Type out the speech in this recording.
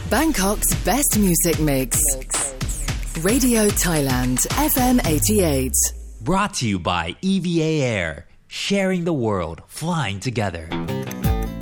Bangkok's best music mix. Radio Thailand, FM 88. Brought to you by EVA Air, sharing the world, flying together.